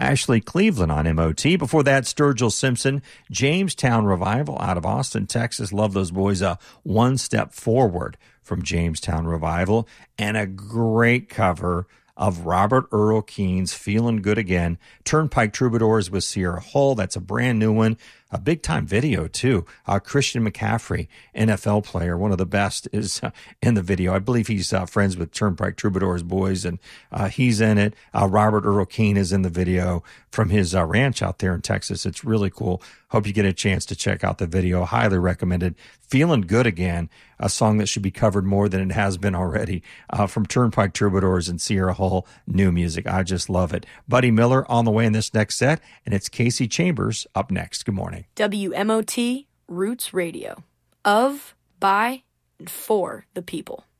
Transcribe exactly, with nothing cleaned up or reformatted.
Ashley Cleveland on M O T. Before that, Sturgill Simpson, Jamestown Revival out of Austin, Texas. Love those boys. Uh, One Step Forward from Jamestown Revival. And a great cover of Robert Earl Keen's Feeling Good Again. Turnpike Troubadours with Sierra Hull. That's a brand new one. A big-time video, too. Uh, Christian McCaffrey, N F L player, one of the best, is uh, in the video. I believe he's uh, friends with Turnpike Troubadours boys, and uh, he's in it. Uh, Robert Earl Keen is in the video from his uh, ranch out there in Texas. It's really cool. Hope you get a chance to check out the video. Highly recommended. Feeling Good Again, a song that should be covered more than it has been already, uh, from Turnpike Troubadours and Sierra Hull, new music. I just love it. Buddy Miller on the way in this next set, and it's Casey Chambers up next. Good morning. W M O T Roots Radio. Of, by, and for the people.